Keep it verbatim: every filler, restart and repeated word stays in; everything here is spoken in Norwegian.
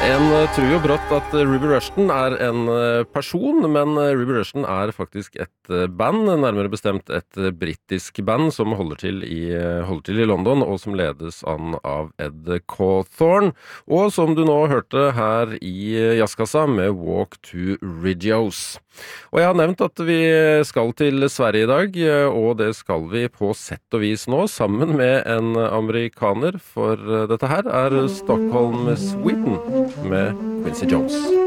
En tror jo brått at Ruby Rushton er en person, men Ruby Rushton er faktisk et band, nærmere bestemt et brittisk band som holder til i, holder til i London, og som ledes an av Ed Cawthorne, og som du nå hørte her i Jazzkassa med Walk to Rigios. Og jeg har nevnt at vi skal til Sverige i dag, og det skal vi på sett og vis nå, sammen med en amerikaner, for dette her er Stockholm Sweden med Quincy Jones.